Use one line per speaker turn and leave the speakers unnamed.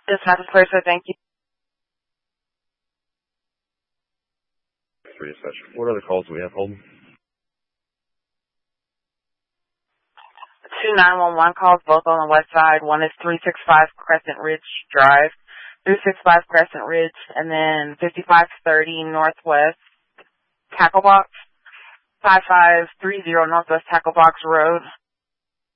Dispatch Placer, thank you.
3 Dispatch. What other calls do we have, Holden?
2 911 calls, both on the west side. One is 365 Crescent Ridge Drive, 365 Crescent Ridge, and then 5530 Northwest Tackle Box, 5530 Northwest Tackle Box Road.